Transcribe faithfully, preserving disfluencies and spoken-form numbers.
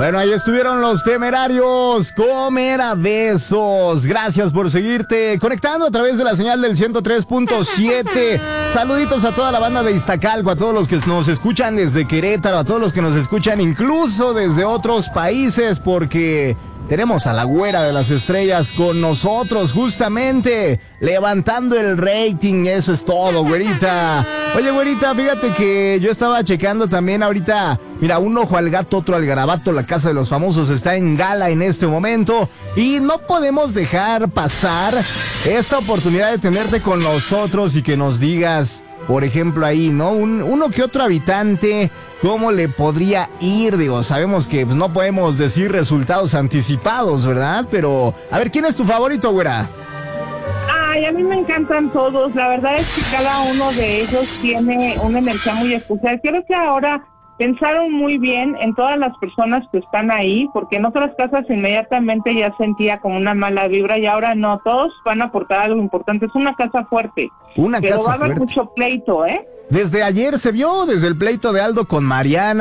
Bueno, ahí estuvieron los Temerarios, Comer a Besos. Gracias por seguirte conectando a través de la señal del ciento tres punto siete. Saluditos a toda la banda de Iztacalco, a todos los que nos escuchan desde Querétaro, a todos los que nos escuchan incluso desde otros países, porque tenemos a la güera de las estrellas con nosotros, justamente, levantando el rating. Eso es todo, güerita. Oye, güerita, fíjate que yo estaba checando también ahorita. Mira, un ojo al gato, otro al garabato. La Casa de los Famosos está en gala en este momento. Y no podemos dejar pasar esta oportunidad de tenerte con nosotros y que nos digas, por ejemplo, ahí, ¿no? Un, uno que otro habitante, ¿cómo le podría ir? Digo, sabemos que pues, no podemos decir resultados anticipados, ¿verdad? Pero, a ver, ¿quién es tu favorito, güera? Ay, a mí me encantan todos. La verdad es que cada uno de ellos tiene una energía muy especial. Creo que ahora pensaron muy bien en todas las personas que están ahí, porque en otras casas inmediatamente ya sentía como una mala vibra y ahora no, todos van a aportar algo importante. Es una casa fuerte. Una pero casa va a haber fuerte. mucho pleito, ¿eh? Desde ayer se vio, desde el pleito de Aldo con Mariana.